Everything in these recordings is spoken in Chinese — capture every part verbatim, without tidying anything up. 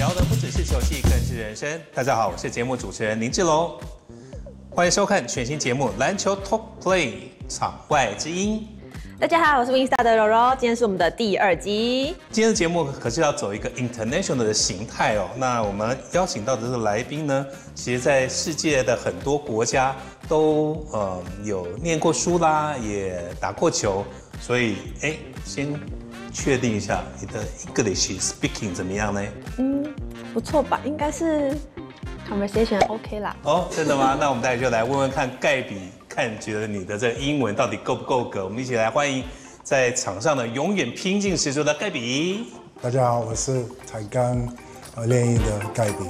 聊的不只是球技，更是人生。大家好，我是节目主持人林志龙，欢迎收看全新节目《篮球 Talk Play》场外之音。 大家好，我是 Winstar 的柔柔，今天是我们的第二集。 今天的节目可是要走一个 international 的形态哦。那我们邀请到的这个来宾呢，其实在世界的很多国家都呃有念过书啦，也打过球，所以哎，先确定一下你的 English speaking 怎么样呢？ 嗯，不错吧？应该是 conversation OK 啦。 哦，真的吗？那我们待会就来问问看盖比。看，觉得你的这个英文到底够不够格？我们一起来欢迎在场上的永远拼劲十足的盖比。 大家好，我是才刚呃练艺的盖比。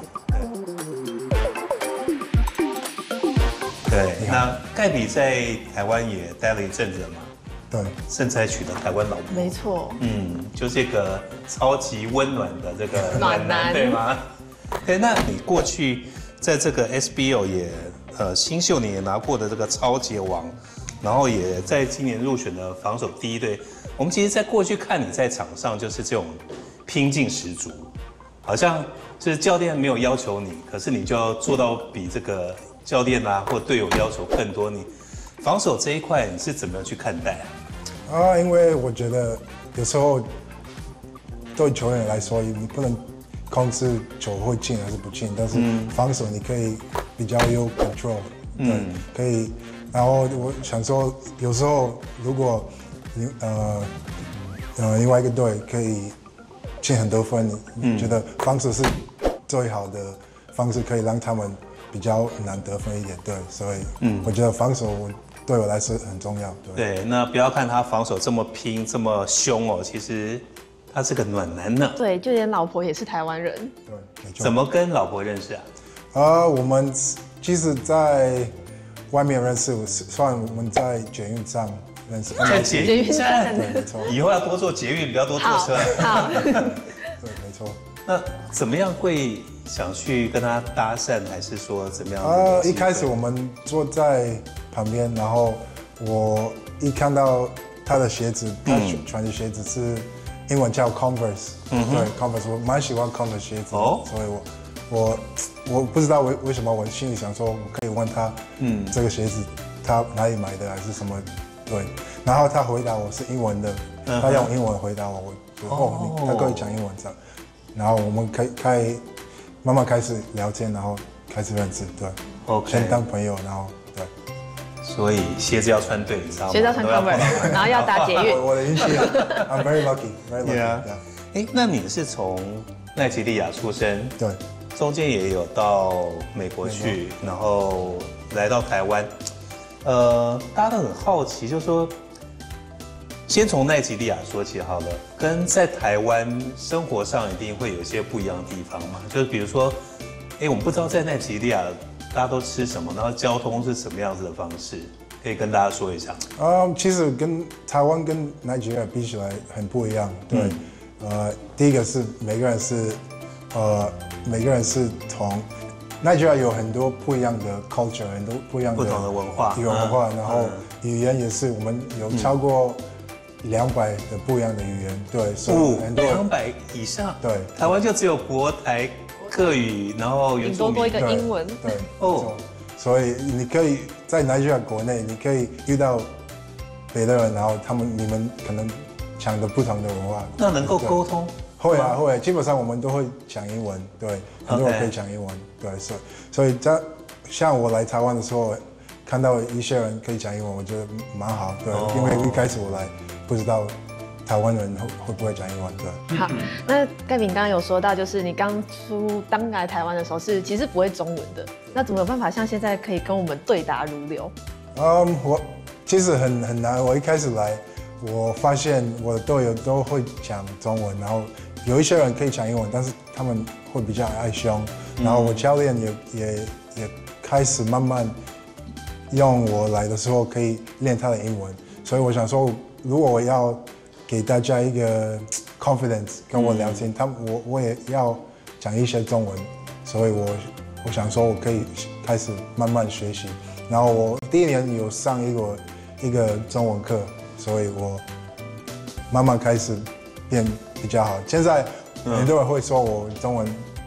对，那盖比在台湾也待了一阵子了嘛？ 对， 甚至还娶了台湾老婆。 没错。 嗯，就这个超级温暖的这个暖男， 对吗？对，那你过去在这个 S B O 也。呃，新秀你也拿过的这个超级王，然后也在今年入选的防守第一队。我们其实，在过去看你在场上就是这种拼劲十足，好像就是教练没有要求你，可是你就要做到比这个教练啊或队友要求更多。你防守这一块你是怎么样去看待啊？ 啊，因为我觉得有时候对球员来说，你不能控制球会进还是不进，但是防守你可以比较有 control， 对，嗯、可以。然后我想说，有时候如果你呃呃另外一个队可以进很多分，你觉得防守是最好的方式，可以让他们比较难得分一点，对，所以嗯，我觉得防守对我来说很重要， 对。对，那不要看他防守这么拼这么凶哦，其实。他是个暖男呢， 对，就连老婆也是台湾人。 对，没错。 怎么跟老婆认识啊？ 呃，我们其实在外面认识，算我们在捷运站认识。 在捷运站， 对，没错。 以后要多坐捷运，不要多坐车。 好。 对，没错。 那怎么样会想去跟他搭讪，还是说怎么样？ 呃，一开始我们坐在旁边，然后我一看到他的鞋子，他穿的鞋子是。英文叫 Converse，、嗯、对 Converse， 我蛮喜欢 Converse 鞋子，哦、所以我我我不知道为为什么，我心里想说，我可以问他，嗯，这个鞋子他哪里买的还是什么，对，然后他回答我是英文的，嗯、他用英文回答我，我说哦，哦他可以讲英文这样，然后我们可以可以慢慢开始聊天，然后开始认识，对 ，OK， 先当朋友，然后对。 所以鞋子要穿对，你知道吗？ 鞋子要穿 Converse， 然后要搭捷运。 我的运气啊 ，I'm very lucky, very lucky. Yeah. 哎，那你是从奈及利亚出生， 对， 中间也有到美国去，然后来到台湾。呃，大家都很好奇，就是说，先从奈及利亚说起好了，跟在台湾生活上一定会有一些不一样的地方嘛。就是比如说，哎，我们不知道在奈及利亚。大家都吃什么？然后交通是什么样子的方式？可以跟大家说一下。 啊、um, ，其实跟台湾跟奈及利亚比起来很不一样。对，嗯、呃，第一个是每个人是，呃，每个人是从奈及利亚有很多不一样的 culture， 很多不一样的不同的文化， 有文化， 嗯、 然后语言也是，我们有超过两百的不一样的语言。对，所以很多两百以上。 对， 台湾就只有国台。客语，然后原住民， 多多一个英文， 对，哦，所以你可以在奈及利亚国内，你可以遇到别的人，然后他们你们可能讲的不同的文化， 那能够沟通？ 会啊，会，基本上我们都会讲英文，对，很多人可以讲英文，对，所以所以在像我来台湾的时候，看到一些人可以讲英文，我觉得蛮好，对，哦、因为一开始我来不知道。台湾人会会不会讲英文？对。 好，那盖比刚刚有说到，就是你刚出刚来台湾的时候是其实不会中文的，那怎么有办法像现在可以跟我们对答如流？ 嗯， um, 我其实很很难。我一开始来，我发现我的队友都会讲中文，然后有一些人可以讲英文，但是他们会比较爱凶。嗯、然后我教练也也也开始慢慢用我来的时候可以练他的英文，所以我想说，如果我要给大家一个 confidence 跟我聊天，嗯、他我我也要讲一些中文，所以我我想说我可以开始慢慢学习。然后我第一年有上一个一个中文课，所以我慢慢开始变比较好。现在很多人会说我中文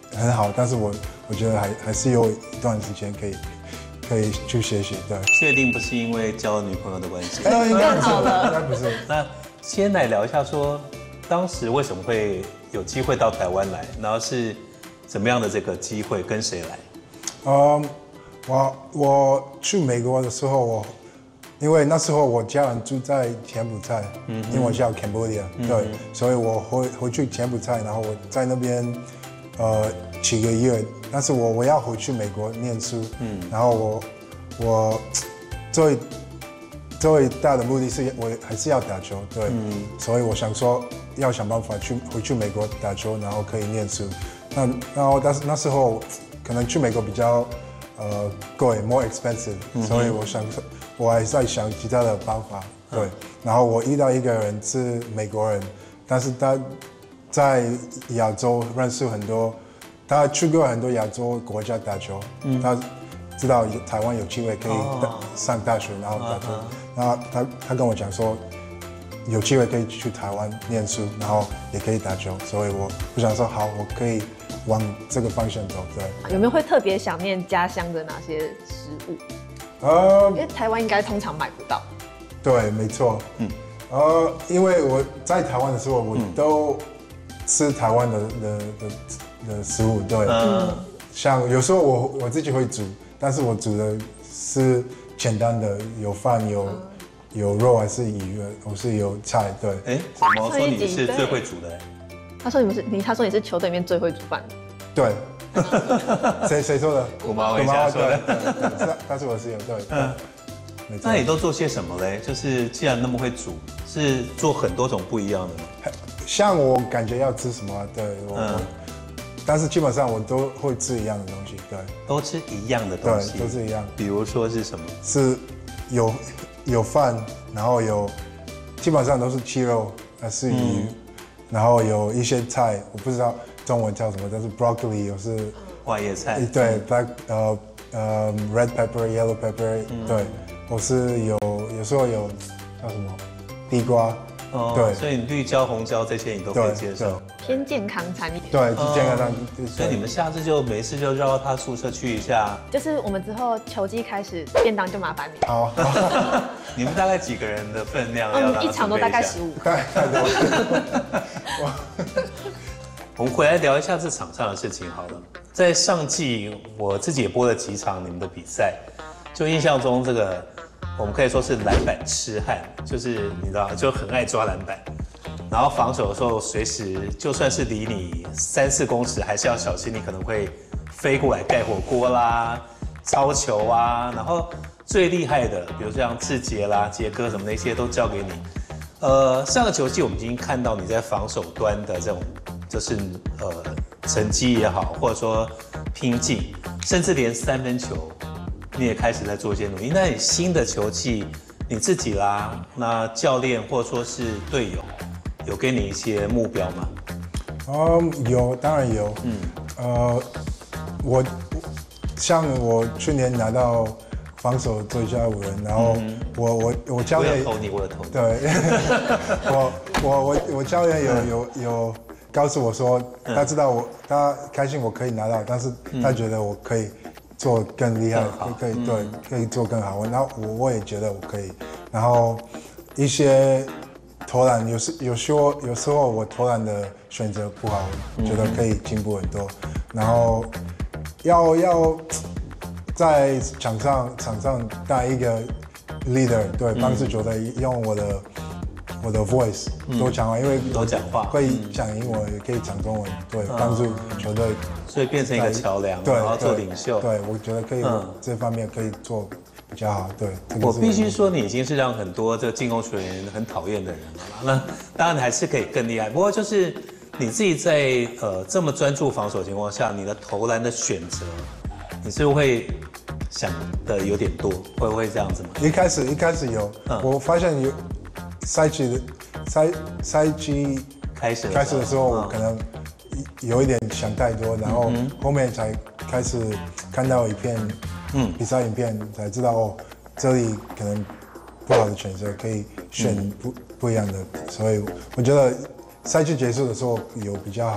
很好，但是我我觉得还还是有一段时间可以可以去学习。对， 确定不是因为交女朋友的关系？ 那应该不是， 更好了应该不是。 那先来聊一下说，当时为什么会有机会到台湾来，然后是怎么样的这个机会，跟谁来？ 嗯，我我去美国的时候，我因为那时候我家人住在柬埔寨，嗯，因为我叫 Cambodia，、嗯、对，所以我回回去柬埔寨，然后我在那边呃几个月，但是我我要回去美国念书，嗯，然后我我最最大的目的是我还是要打球，对，嗯，所以我想说要想办法去回去美国打球，然后可以念书。那然后但是那时候可能去美国比较呃贵 ，more expensive，、嗯、所以我想我还在想其他的办法，对。嗯、然后我遇到一个人是美国人，但是他在亚洲认识很多，他去过很多亚洲国家打球，嗯、他知道台湾有机会可以上大学，然后打球，然后他他跟我讲说。有机会可以去台湾念书，然后也可以打球，所以我我想说好，我可以往这个方向走。对， 有没有会特别想念家乡的哪些食物？ 呃， 因为台湾应该通常买不到。 对，没错。嗯，呃，因为我在台湾的时候，我都吃台湾的的的的食物。对，嗯，像有时候我我自己会煮，但是我煮的是简单的，有饭有。嗯有肉还是鱼？我是有菜，对。 哎，怎么说你是最会煮的？ 他说你不是你，他说你是球队里面最会煮饭的。 对。谁谁说的？ 我妈我妈说的。 是，但是我是有对。嗯。 那你都做些什么嘞？就是既然那么会煮，是做很多种不一样的吗？ 像我感觉要吃什么，对我。嗯。但是基本上我都会吃一样的东西，对。 都吃一样的东西。 对，都是一样。 比如说是什么？ 是有。有饭，然后有基本上都是鸡肉，还是鱼，嗯、然后有一些菜，我不知道中文叫什么，但是 broccoli 有是花椰菜， 对 black 呃呃 red pepper、yellow pepper，、嗯、对，我是有有时候有叫什么地瓜， 哦，对，所以你绿椒、红椒这些你都可以接受。 偏健康餐饮， 对，健康餐饮。 所以你们下次就没事就绕到他宿舍去一下。 就是我们之后球季开始，便当就麻烦你。 好， 你们大概几个人的分量？嗯， 一场都大概十五。 太太多了。我们回来聊一下这场上的事情好了。在上季我自己也播了几场你们的比赛，就印象中这个我们可以说是篮板痴汉，就是你知道就很爱抓篮板。然后防守的时候，随时就算是离你三四公尺，还是要小心，你可能会飞过来盖火锅啦、抄球啊。然后最厉害的，比如像志杰啦、杰哥什么那些都交给你。呃，上个球季我们已经看到你在防守端的这种，就是呃成绩也好，或者说拼劲，甚至连三分球你也开始在做一些努力。那你新的球季，你自己啦，那教练或者说是队友。有给你一些目标吗？ 嗯，有，当然有。嗯，呃，我像我去年拿到防守最佳五人，然后我我我教练我有投你，我有投你。 对，我我我我教练有有有告诉我说，他知道我他开心我可以拿到，但是他觉得我可以做更厉害，可以对可以做更好。然后我我也觉得我可以，然后一些。投篮有时有时候有时候我投篮的选择不好，我觉得可以进步很多。然后要要在场上场上带一个 leader， 对，帮助球队用我的我的 voice 多讲话，因为多讲话， 会讲英文也可以讲中文，对，帮助球队， 所以变成一个桥梁， 对， 然后做领袖。 对，我觉得可以这方面可以做。比较好，对。这个、 我必须说，你已经是让很多这个进攻球员很讨厌的人了。那当然还是可以更厉害，不过就是你自己在呃这么专注防守的情况下，你的投篮的选择，你是不是会想的有点多？会不会这样子吗？ 一开始一开始有，嗯、我发现有赛季的赛赛季开始开始的时候，我可能有一点想太多，然后后面才开始看到一片。嗯，比赛影片才知道哦，这里可能不好的选择可以选不、嗯、不一样的，所以我觉得赛季结束的时候有比较好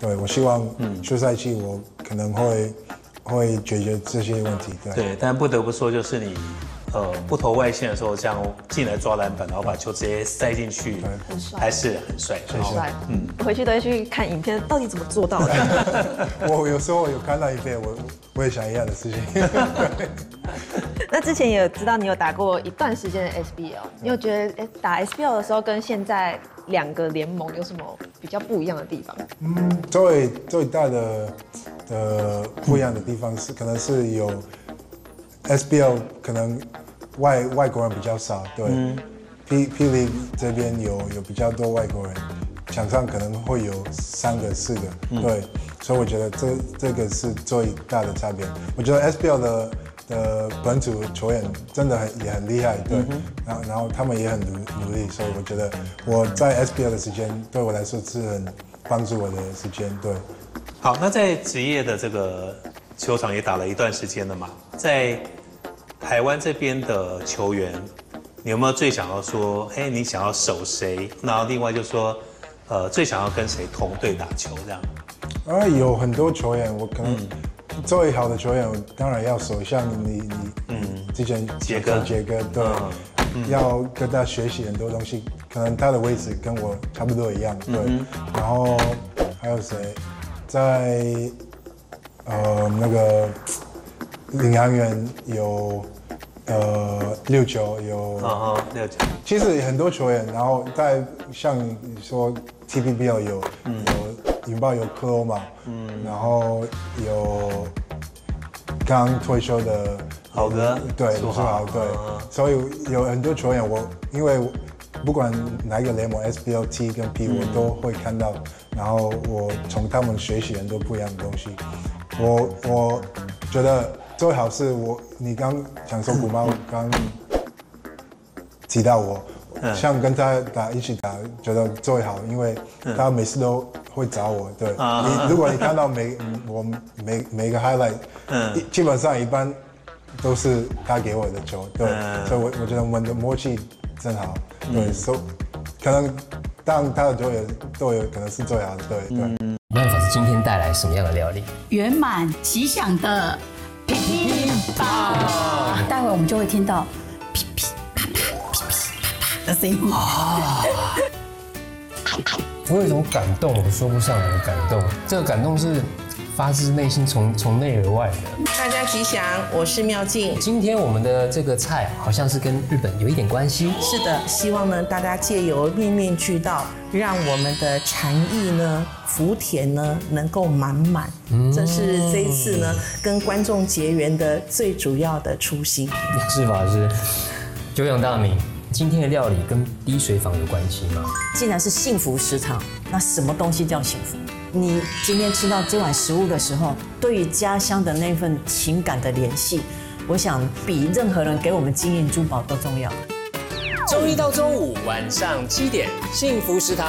对我希望休赛期我可能会会解决这些问题。对， 对，但不得不说，就是你呃不投外线的时候，这样进来抓篮板，然后把球直接塞进去， 很帅还是很帅， 很帅。嗯，回去都会去看影片，到底怎么做到的？ 我有时候有看到影片，我我也想一样的事情。 那之前也有知道你有打过一段时间的 S B L， 你有觉得打 S B L 的时候跟现在两个联盟有什么比较不一样的地方？ 嗯，最最大的的不一样的地方是，可能是有 S B L 可能外外国人比较少，对。嗯、P P League 这边有有比较多外国人，场上可能会有三个四个，嗯、对。所以我觉得这这个是最大的差别。我觉得 S B L 的的本土球员真的很也很厉害，对，嗯、然后然后他们也很努努力，所以我觉得我在 S B L 的时间对我来说是很帮助我的时间，对。 好，那在职业的这个球场也打了一段时间了嘛，在台湾这边的球员，你有没有最想要说，哎，你想要守谁？然后另外就说，呃，最想要跟谁同队打球这样？ 啊，有很多球员，我可能。嗯最好的球员，我当然要守，像你你嗯之前杰哥杰哥对，嗯、要跟他学习很多东西，可能他的位置跟我差不多一样，对。嗯、然后还有谁，在呃那个领航员有呃六九有啊六九， 其实很多球员，然后在像你说 T P B L 有、嗯、有。引爆有科欧嘛，嗯，然后有刚退休的豪哥， 对，卢书豪，对，嗯、所以有很多球员我，因为不管哪一个联盟 ，S B L T 跟 P，、嗯、我都会看到，然后我从他们学习很多不一样的东西。我我觉得最好是我，你刚讲说古猫刚提到我。嗯、像跟他打一起打，觉得最好，因为他每次都会找我。对，嗯、你如果你看到每我每每个 highlight，嗯、基本上一般都是他给我的球。对，嗯、所以我我觉得我们的默契真好。对，所、嗯 so, 可能当他的球员都有可能是最好的。对对。 嗯，那法师今天带来什么样的料理？ 圆满吉祥的噼噼啪，待会我们就会听到噼噼。的声音啊， 我有一种感动，我说不上来的感动。这个感动是发自内心，从从内而外的。 大家吉祥，我是妙静。 今天我们的这个菜好像是跟日本有一点关系。 是的，希望呢大家借由面面俱到，让我们的禅意呢、福田呢能够满满。嗯，这是这一次呢跟观众结缘的最主要的初心。 是法师，久仰大名。今天的料理跟滴水坊有关系吗？ 既然是幸福食堂，那什么东西叫幸福？你今天吃到这碗食物的时候，对于家乡的那份情感的联系，我想比任何人给我们金银珠宝都重要。 周一到周五晚上七点，幸福食堂。